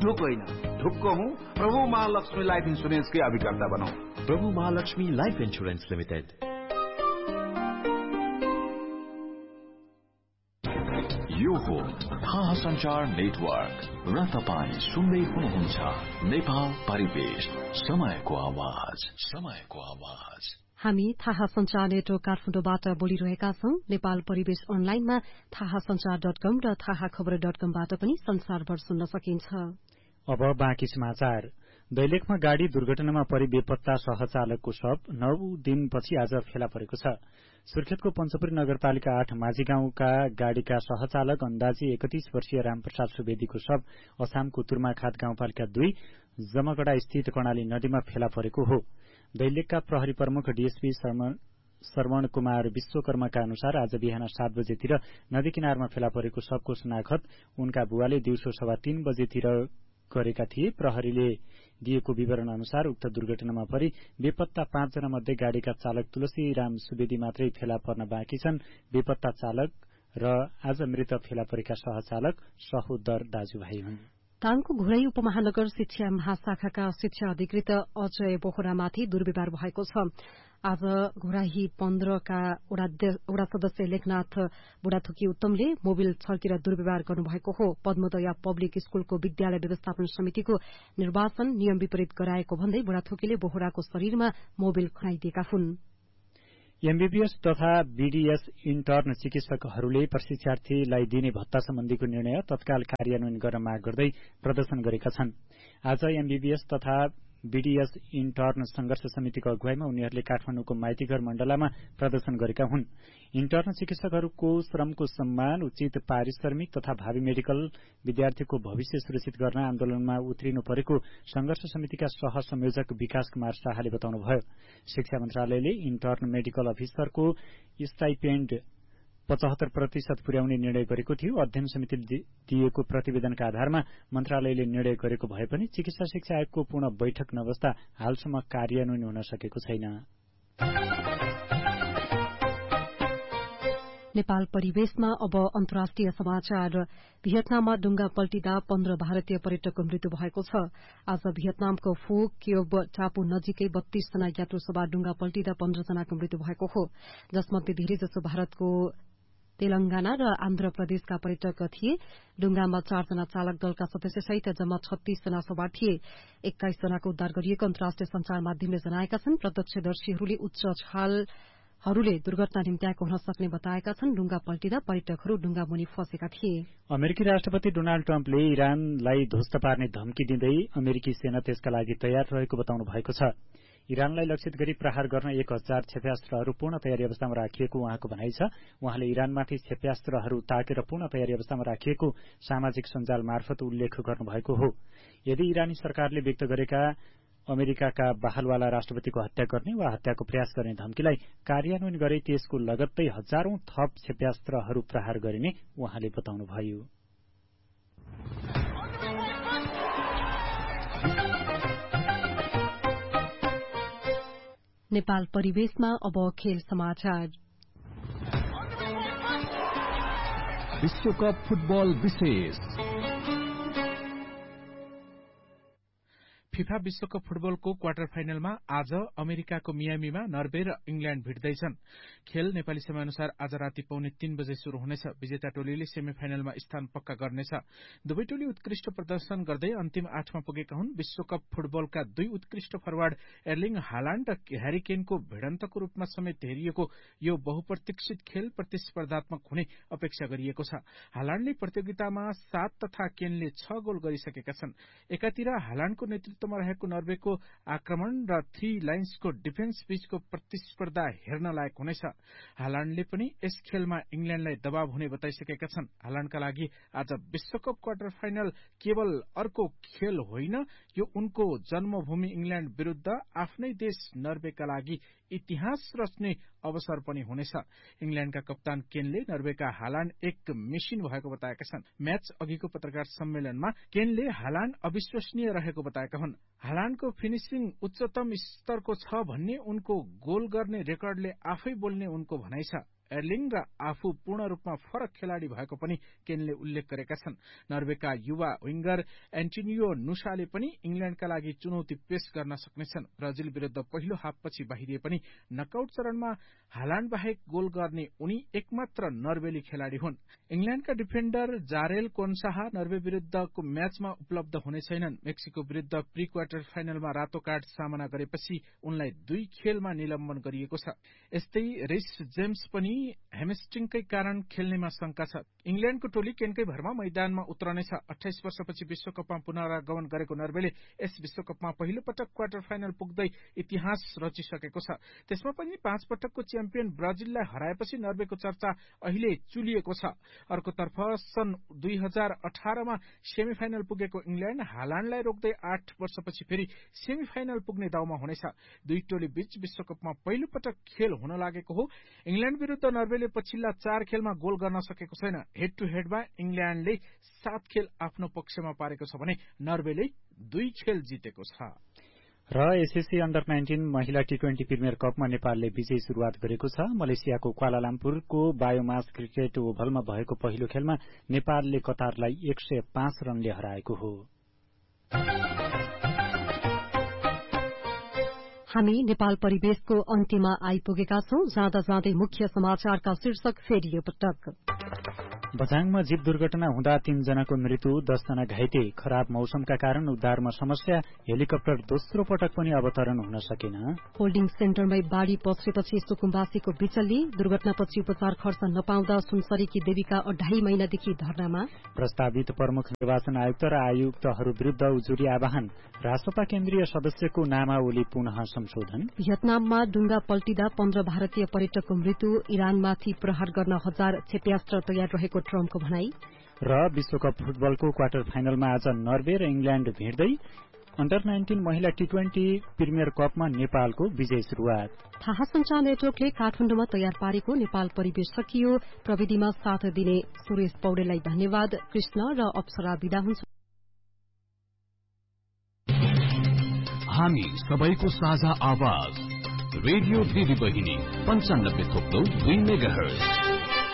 ढुक होइन, ढुक्क हूँ। प्रभु महालक्ष्मी लाइफ इन्सुरेन्सकै अभिकर्ता बनाऊ। प्रभु महालक्ष्मी लाइफ इन्सुरेन्स लिमिटेड। यो हो थाहा संचार नेटवर्क र तपाईं सुन्दै हुनुहुन्छ नेपाल परिवेश, समयको आवाज, समयको आवाज। हामी थाहा संचार नेटवर्क काठमाडौँबाट बोलिरहेका छौं। नेपाल परिवेश अनलाइनमा थाहासंचार.com र थाहाखबर.comबाट पनि संसारभर सुन्न सकिन्छ। अब बाँकी समाचार। दैलेखमा गाड़ी दुर्घटनामा परि बेपत्ता सहचालकको शव 9 दिनपछि आज फेला परेको छ। सुर्खेतको पञ्चपुरी नगरपालिका 8 माझी गाउँका गाड़ीका सहचालक अन्दाजी 31 वर्षीय रामप्रसाद सुवेदीको शव असामको तुर्माखात गाउँपालिका 2 जमगडा स्थित कर्णाली नदीमा फेला परेको हो। दैलेखका प्रहरी प्रमुख डीएसपी श्रवण कुमार विश्वकर्माका अनुसार आज बिहान 7 बजेतिर नदी किनारमा फेला परेको शवको शनाखत उनका बुवाले दिउँसो 3:15 बजेतिर गरेका थिए। प्रहरीले दिएको विवरण अनुसार उक्त दुर्घटनामा परि बेपत्ता 5 जना मध्ये गाड़ीका चालक तुलसीराम सुवेदी मात्रै फेला पर्न बाँकी छन्। बेपत्ता चालक र आज मृत फेला परेका सहचालक सहोदर दाजुभाइ हुन्। ताङको घुराई उपमहानगर शिक्षा महाशाखाका शिक्षा अधिकृत अजय बोहरामाथि दुर्व्यवहार भएको छ। आज घुराही 15 का वडा सदस्य लेखनाथ बुढाथोकी उत्तमले मोबिल छर्केर दुर्व्यवहार गर्नुभएको हो। पद्मोदया पब्लिक स्कूलको विद्यालय व्यवस्थापन समितिको निर्वाचन नियम विपरीत गराएको भन्दै बुढाथोकीले बोहराको शरीरमा मोबिल खनाइदिएका हुन्। एमबीबीएस तथा बीडीएस इन्टर्न चिकित्सकहरूले प्रशिक्षार्थीलाई दिने भत्ता सम्बन्धीको निर्णय तत्काल कार्यान्वयन गर्न माग गर्दै प्रदर्शन गरेका छन्। आज एमबीबीएस तथा बीडीएस इन्टर्न संघर्ष समितिको अगुवाईमा उनीहरूले काठमाडौँको माइतीघर मण्डलामा प्रदर्शन गरेका हुन्। इन्टर्न चिकित्सकहरूको श्रमको सम्मान, उचित पारिश्रमिक तथा भावी मेडिकल विद्यार्थीको भविष्य सुरक्षित गर्न आन्दोलनमा उत्रिनु परेको संघर्ष समितिका सहसंयोजक विकास कुमार शाहले बताउनुभयो। शिक्षा मन्त्रालयले इन्टर्न मेडिकल अफिसरको स्टाइपेन्ड 75% पुर्याउने निर्णय गरेको थियो। अध्ययन समितिले दिएको प्रतिवेदनका आधारमा मन्त्रालयले निर्णय गरेको भए पनि चिकित्सा शिक्षा आयोगको पूर्ण बैठक नबस्दा हालसम्म कार्यान्वयन हुन सकेको छैन। नेपाल परिवेशमा अब अन्तर्राष्ट्रिय समाचार। भियतनाममा डुंगा पल्टिँदा 15 भारतीय पर्यटकको मृत्यु भएको छ। आज भियतनामको फू क्योब टापु नजिकै 32 जना यात्रु सवार डुंगा पल्टिँदा 15 जनाको मृत्यु भएको हो, जसमध्ये धेरैजसो भारतको तेलंगाना र आन्ध्र प्रदेशका पर्यटक थिए। डुंगामा 4 जना चालक दलका सदस्यसहित जम्मा 36 जना सवार थिए। 21 जनाको उद्धार गरिएको अन्तर्राष्ट्रिय संचार माध्यमले जनाएका छन्। प्रत्यक्षदर्शीहरूले उच्च छालहरूले दुर्घटना निम्त्याएको हुन सक्ने बताएका छन्। डुंगा पल्टिँदा पर्यटकहरू डुंगा मुनि फँसेका थिए। अमेरिकी राष्ट्रपति डोनाल्ड ट्रम्पले इरानलाई ध्वस्त पार्ने धम्की दिँदै अमेरिकी सेना त्यसका लागि तयार रहेको बताउनु भएको छ। इरानलाई लक्षित गरी प्रहार गर्न 1000 क्षेप्यास्त्रहरू पूर्ण तयारी अवस्थामा राखिएको उहाँको भनाइ छ। उहाँले इरानमाथि क्षेप्यास्त्रहरू ताकेर पूर्ण तयारी अवस्थामा राखिएको सामाजिक सञ्जाल मार्फत उल्लेख गर्नुभएको हो। यदि इरानी सरकारले व्यक्त गरेका अमेरिकाका बहालवाला राष्ट्रपतिको हत्या गर्ने वा हत्याको प्रयास गर्ने धम्कीलाई कार्यान्वयन गरे त्यसको लगत्तै हजारौं थप क्षेप्यास्त्रहरू प्रहार गरिने उहाँले बताउनुभयो। नेपाल परिवेशमा अब खेल समाचार। विश्वकप फुटबल विशेष। फिफा विश्वकप फुटबलको क्वार्टर फाइनलमा आज अमेरिकाको मियामीमा नर्वे र इंग्ल्याण्ड भिड्दैछन्। खेल नेपाली समयअनुसार आज राति 2:45 बजे शुरू हुनेछ। विजेता टोलीले सेमी फाइनलमा स्थान पक्का गर्नेछ। दुवै टोली उत्कृष्ट प्रदर्शन गर्दै अन्तिम 8 मा पुगेका हुन्। विश्वकप फुटबलका 2 उत्कृष्ट फरवार्ड एर्लिङ हालाण्ड र ह्यारी केनको भिडन्तको रूपमा समेत हेरिएको यो बहुप्रतीक्षित खेल प्रतिस्पर्धात्मक हुने अपेक्षा गरिएको छ। हालाण्डले प्रतियोगितामा 7 तथा केनले 6 गोल गरिसकेका छन्। एकातिर हालाण्डको नेतृत्वमा रहेको नर्वेको आक्रमण र 3 लाइन्सको डिफेन्स बीचको प्रतिस्पर्धा हेर्न लायक हुनेछ। हालाण्डले पनि यस खेलमा इंग्ल्याण्डलाई दबाव हुने बताइसकेका छन्। हालाण्डका लागि आज विश्वकप क्वार्टर फाइनल केवल अर्को खेल होइन, यो उनको जन्मभूमि इंग्ल्याण्ड विरूद्ध आफ्नै देश नर्वेका लागि इतिहास रच्ने अवसर पनि हुनेछ। इंग्ल्याण्डका कप्तान केनले नर्वेका हालाण्ड एक मेसिन भएको बताएका छन्। म्याच अघिको पत्रकार सम्मेलनमा केनले हालाण्ड अविश्वसनीय रहेको बताएका हुन्। हालाण्डको फिनिशिङ उच्चतम स्तरको छ भन्ने, उनको गोल गर्ने रेकर्डले आफै बोल्ने उनको भनाइ छ। एर्लिङ र आफू पूर्ण रूपमा फरक खेलाड़ी भएको पनि केनले उल्लेख गरेका छन्। नर्वेका युवा विंगर एन्टोनियो नुसाले पनि इंग्ल्याण्डका लागि चुनौती पेश गर्न सक्नेछन्। ब्राजिल विरूद्ध पहिलो हाफपछि बाहिरिए पनि नकआउट चरणमा हालाण्ड बाहेक गोल गर्ने उनी एकमात्र नर्वेली खेलाड़ी हुन्। इंग्ल्याण्डका डिफेन्डर जारेल कोन्साहा नर्वे विरूद्धको म्याचमा उपलब्ध हुने छैनन्। मेक्सिको विरूद्ध प्री क्वार्टर फाइनलमा रातो कार्ड सामना गरेपछि उनलाई 2 खेलमा निलम्बन गरिएको छ। यस्तै रिस जेम्स पनि हेमस्ट्रिङकै कारण खेल्नेमा शंका छ। इंग्ल्याण्डको टोली केनकै भरमा मैदानमा उत्रनेछ। 28 वर्षपछि विश्वकपमा पुनरागमन गरेको नर्वेले यस विश्वकपमा पहिलो पटक क्वार्टर फाइनल पुग्दै इतिहास रचिसकेको छ। त्यसमा पनि 5 पटकको च्याम्पियन ब्राजिललाई हराएपछि नर्वेको चर्चा अहिले चुलिएको छ। अर्कोतर्फ सन् 2018 मा सेमिफाइनल पुगेको इंग्ल्याण्ड हालाण्डलाई रोक्दै 8 वर्षपछि फेरि सेमिफाइनल पुग्ने दाउमा हुनेछ। दुई टोली बीच विश्वकपमा पहिलो पटक खेल हुन लागेको हो। इंग्ल्याण्ड विरूद्ध नर्वेले पछिल्ला 4 खेलमा गोल गर्न सकेको छैन। हेड टु हेडमा इंग्ल्याण्डले 7 खेल आफ्नो पक्षमा पारेको छ भने नर्वेले 2 खेल जितेको छ। र एसएससी अन्डर 19 महिला टी20 प्रिमियर कपमा नेपालले विजयी शुरूआत गरेको छ। मलेसियाको क्वालालम्पुरको बायोमास क्रिकेट ओभलमा भएको पहिलो खेलमा नेपालले कतारलाई 105 रनले हराएको हो। हामी नेपाल परिवेशको अन्त्यमा आइपुगेका छौं। जाँदा जाँदै मुख्य समाचारका शीर्षक फेरि पटक। बझाङमा जीव दुर्घटना हुँदा 3 जनाको मृत्यु, 10 जना घाइते। खराब मौसमका कारण उद्धारमा समस्या, हेलिकप्टर दोस्रो पटक पनि अवतरण हुन सकेन। होल्डिङ सेन्टरमै बाढ़ी पस्रेपछि सुकुम्बासीको बिचल्ली, दुर्घटनापछि उपचार खर्च नपाउँदा सुनसरीकी देवीका 2.5 महिनादेखि धरनामा। प्रस्तावित प्रमुख निर्वाचन आयुक्त र आयुक्तहरू विरूद्ध उजुरी आह्वान, राष्ट्रपा केन्द्रीय सदस्यको नामावली पुनः संशोधन। भियतनाममा डुङ्गा पल्टिँदा 15 भारतीय पर्यटकको मृत्यु, इरानमाथि प्रहार गर्न 1000 क्षेप्यास्त्र तयार रहेको ट्रम्पको भनाई। र विश्वकप फुटबलको क्वार्टर फाइनलमा आज नर्वे र इंग्ल्याण्ड भिड्दै। अन्डर 19 महिला टी20 प्रिमियर कपमा नेपालको विजय शुरूआत। थाहा संचार नेटवर्कले काठमाडौँमा तयार पारेको नेपाल परिवेश सकियो। प्रविधिमा साथ दिने सुरेश पौडेललाई धन्यवाद। कृष्ण र अप्सरा विदा हुन्छ। हामी सबैको साझा आवाज रेडियो दिदी बहिनी 95.2 मेगाहर्ज।